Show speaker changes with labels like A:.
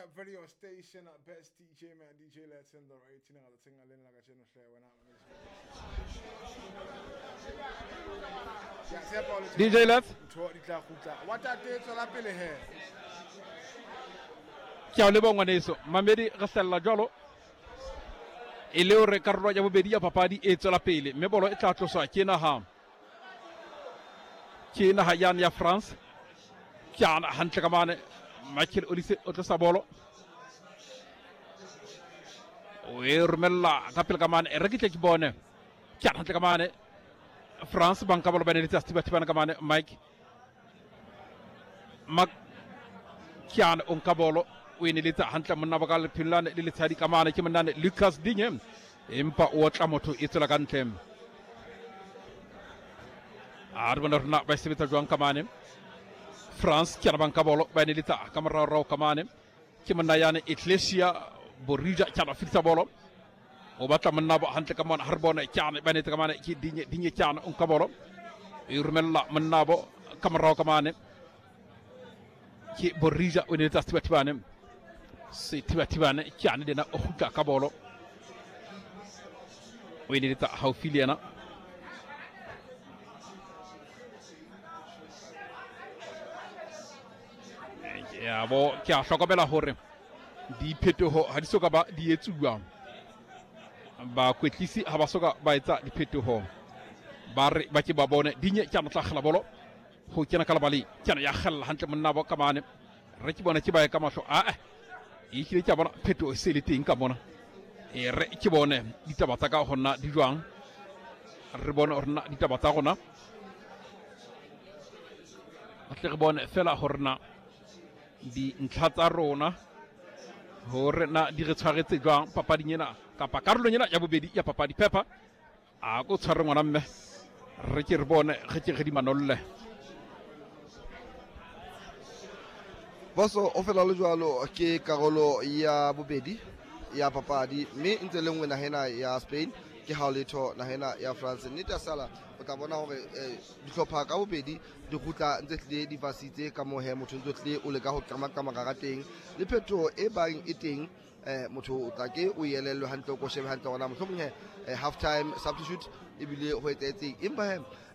A: that video station at best DJ man DJ Let's in the rating of the thing I didn't like I shouldn't share when I'm
B: DJ Let's
A: what I did so I pele here
B: ciao le bon adesso Mamedi Rastella Jolo e Leore Carlo ya bobedi ya papadi e tsola pele mme bolo e tla tloswa ke naha yan ya France kiana hantle ka mane Michael Olise o tlosa bolo o e romella ka pele ka mane e rekitle ke bone kiana hantle ka mane France banka bolo bene litsa tibana ka mane Mike Mak kiana on ka bolo o ene litsa hantle monna ba ka le philane le litsa di ka mane ke monna Lucas Digne empa o tla motho e tsela ka ntle Arbona ba sebetsa jwang ka mane France kiana banka bolo bene litsa kamara raw ka mane ke monna yana Ecclesia Borija kiana fixa bolo o batla monna ba hantle ka mane harbona kiana bene ka mane ki Digne kiana on ka bolo yurmella monna bo kamara ka mane ki Borija o ne litsa tibane si tibane kiana dina o hukka ka bolo o ne litsa hawfiliana ya bo kya hlokomela hore di phetoho ha di soka ba di etsuwa ba kwetlisi ha ba soka ba etsa di phetoho ba re ba ke ba bone Digne tja motla khla bolo ho kena kala bali tjana ya khalla hantle monna bo kamane re ke bona ke ba ka mahlo e kile tja bona phetoho se le teng ka bona e re ke bone ditaba tsa ka hona di jwang re bona hore ditaba tsa gona atle re bone fela hore di ntlha tsa rona hore na di re tshwaretse jwang papadi ena kapa karolo ena ya bobedi ya papadi Peppa a go tshware ngwana mme re ke re bone ge di manolle
C: boso o fela le jwalo ke karolo ya bobedi ya papadi mme ntse le ngwe nahena ya Spain ke ha letho nahena ya France nita sala o tla bona hore dihlopha ka bobedi di gutla ntse tle di vasitse ka mohe motho ntse tle o le ka ho kama ka teng le phetho e bang e teng motho o tla ke o yelelwe hantle ko shebe hantle gona mohlomong half time substitute e bile ho etsetseng empa